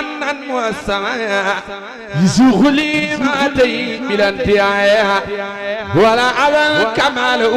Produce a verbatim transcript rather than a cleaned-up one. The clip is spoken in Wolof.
منا والسماء يسوق لي ما تي بلا انتهاء ولا على الكمال